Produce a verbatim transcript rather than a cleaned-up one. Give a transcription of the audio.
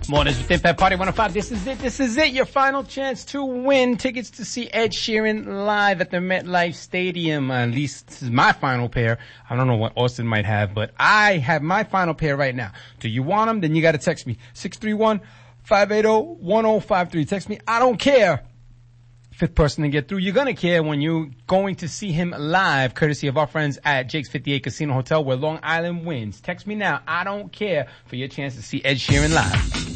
Mornings with Impact Party one oh five. This is it. This is it. Your final chance to win tickets to see Ed Sheeran live at the MetLife Stadium. Uh, at least this is my final pair. I don't know what Austin might have, but I have my final pair right now. Do you want them? Then you got to text me. six three one, five eight zero, one zero five three. Text me. I don't care. Fifth person to get through. You're going to care when you're going to see him live, courtesy of our friends at Jake's fifty-eight Casino Hotel, where Long Island wins. Text me now. I don't care for your chance to see Ed Sheeran live.